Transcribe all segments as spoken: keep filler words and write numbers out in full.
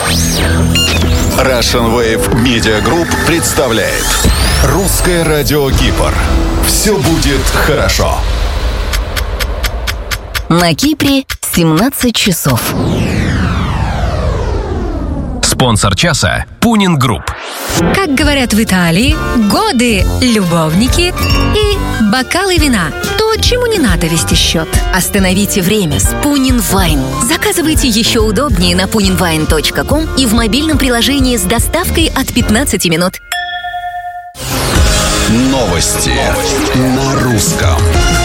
Russian Wave Media Group представляет Русское радио Кипр. Все будет хорошо. На Кипре семнадцать часов. Спонсор часа – Пунин Групп. Как говорят в Италии, годы, любовники и бокалы вина. То, чему не надо вести счет. Остановите время с Пунин Вайн. Заказывайте еще удобнее на пунин вайн точка ком и в мобильном приложении с доставкой от пятнадцати минут. Новости на русском.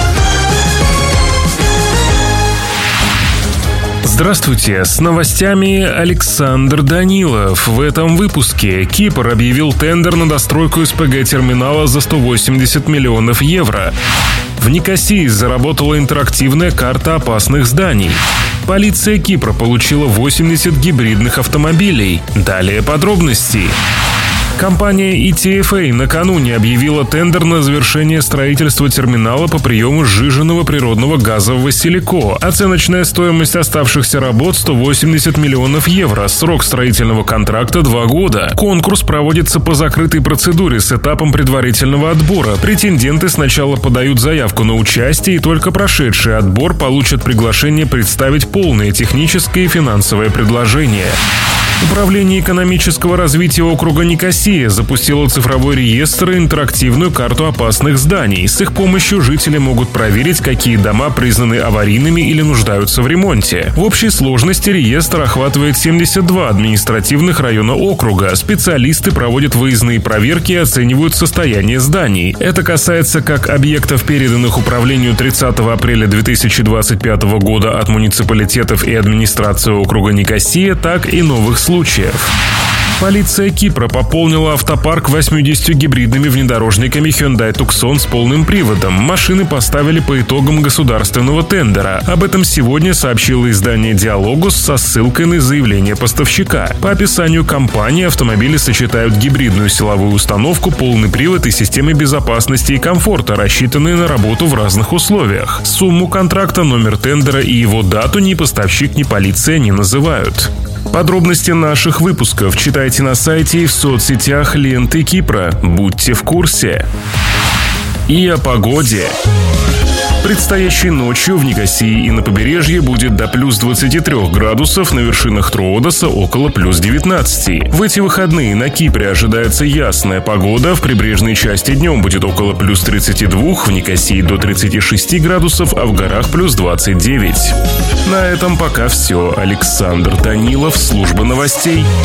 Здравствуйте, с новостями Александр Данилов. В этом выпуске Кипр объявил тендер на достройку эс пэ гэ-терминала за сто восемьдесят миллионов евро. В Никосии заработала интерактивная карта опасных зданий. Полиция Кипра получила восемьдесят гибридных автомобилей. Далее подробности. Компания и ти эф эй накануне объявила тендер на завершение строительства терминала по приему сжиженного природного газа в Василико. Оценочная стоимость оставшихся работ – сто восемьдесят миллионов евро. Срок строительного контракта – два года. Конкурс проводится по закрытой процедуре с этапом предварительного отбора. Претенденты сначала подают заявку на участие, и только прошедший отбор получат приглашение представить полное техническое и финансовое предложение. Управление экономического развития округа Никосия запустило цифровой реестр и интерактивную карту опасных зданий. С их помощью жители могут проверить, какие дома признаны аварийными или нуждаются в ремонте. В общей сложности реестр охватывает семьдесят два административных района округа. Специалисты проводят выездные проверки и оценивают состояние зданий. Это касается как объектов, переданных управлению тридцатого апреля две тысячи двадцать пятого года от муниципалитетов и администрации округа Никосия, так и новых случаев. случаев. Полиция Кипра пополнила автопарк восьмидесятью гибридными внедорожниками Hyundai Tucson с полным приводом. Машины поставили по итогам государственного тендера. Об этом сегодня сообщило издание «Диалогус» со ссылкой на заявление поставщика. По описанию компании, автомобили сочетают гибридную силовую установку, полный привод и системы безопасности и комфорта, рассчитанные на работу в разных условиях. Сумму контракта, номер тендера и его дату ни поставщик, ни полиция не называют. Подробности наших выпусков читайте на сайте и в соцсетях ленты Кипра. Будьте в курсе. И о погоде. Предстоящей ночью в Никосии и на побережье будет до плюс двадцати трёх градусов, на вершинах Троодоса около плюс девятнадцати. В эти выходные на Кипре ожидается ясная погода, в прибрежной части днем будет около плюс тридцати двух, в Никосии до тридцати шести градусов, а в горах плюс двадцать девять. На этом пока все. Александр Данилов, служба новостей.